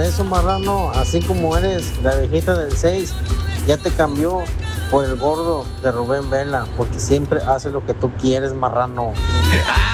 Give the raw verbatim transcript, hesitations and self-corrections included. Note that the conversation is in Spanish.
eso, marrano, así como eres, la viejita del seis ya te cambió por el gordo de Rubén Vela, porque siempre hace lo que tú quieres, marrano.